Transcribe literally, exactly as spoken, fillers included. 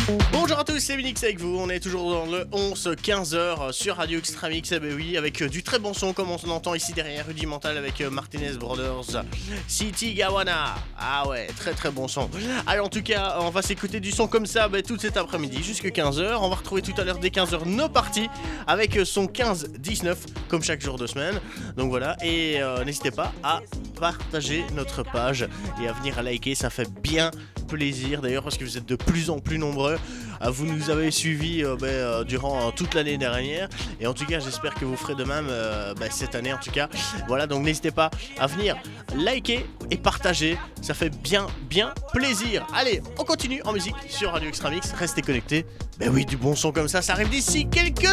Bonjour à tous, c'est Minix avec vous, on est toujours dans le onze quinze heures sur Radio Extramix, eh ben oui, avec du très bon son comme on entend ici derrière, Rudimental avec Martinez Brothers, City Gawana, ah ouais, très très bon son. Allez, en tout cas, on va s'écouter du son comme ça bah, tout cet après-midi jusqu'à quinze heures, on va retrouver tout à l'heure dès quinze heures nos parties avec son quinze dix-neuf comme chaque jour de semaine, donc voilà, et euh, n'hésitez pas à partager notre page et à venir liker, ça fait bien plaisir d'ailleurs parce que vous êtes de plus en plus nombreux. Vous nous avez suivis euh, bah, euh, durant euh, toute l'année dernière et en tout cas j'espère que vous ferez de même euh, bah, cette année en tout cas. Voilà, donc n'hésitez pas à venir liker et partager, ça fait bien bien plaisir. Allez, on continue en musique sur Radio Extramix, restez connectés. Ben oui, du bon son comme ça, ça arrive d'ici quelques